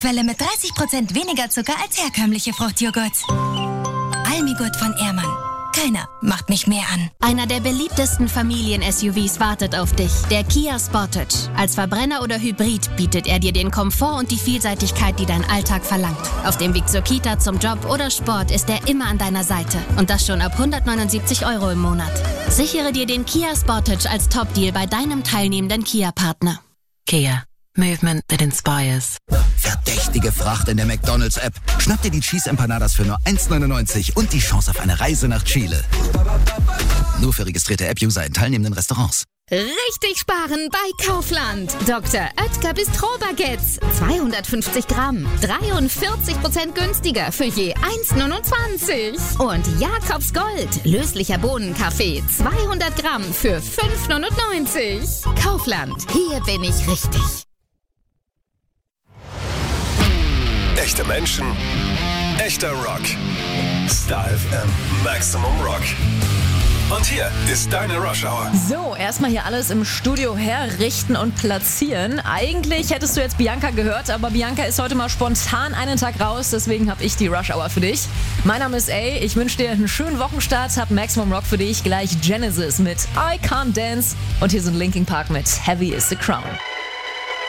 Quelle mit 30% weniger Zucker als herkömmliche Fruchtjoghurt. Almigurt von Ehrmann. Keiner macht mich mehr an. Einer der beliebtesten Familien-SUVs wartet auf dich. Der Kia Sportage. Als Verbrenner oder Hybrid bietet er dir den Komfort und die Vielseitigkeit, die dein Alltag verlangt. Auf dem Weg zur Kita, zum Job oder Sport ist er immer an deiner Seite. Und das schon ab 179 € im Monat. Sichere dir den Kia Sportage als Top-Deal bei deinem teilnehmenden Kia-Partner. Kia. Movement that inspires. Verdächtige Fracht in der McDonald's-App. Schnapp dir die Cheese Empanadas für nur 1,99 und die Chance auf eine Reise nach Chile. Nur für registrierte App-User in teilnehmenden Restaurants. Richtig sparen bei Kaufland. Dr. Oetker Bistro-Baguettes. 250 Gramm. 43% günstiger für je 1,29. Und Jakobs Gold. Löslicher Bohnenkaffee. 200 Gramm für 5,99. Kaufland. Hier bin ich richtig. Echte Menschen, echter Rock. Star FM Maximum Rock. Und hier ist deine Rush Hour. So, erstmal hier alles im Studio herrichten und platzieren. Eigentlich hättest du jetzt Bianca gehört, aber Bianca ist heute mal spontan einen Tag raus, deswegen habe ich die Rush Hour für dich. Mein Name ist A, ich wünsche dir einen schönen Wochenstart, hab Maximum Rock für dich, gleich Genesis mit I Can't Dance und hier sind Linkin Park mit Heavy is the Crown.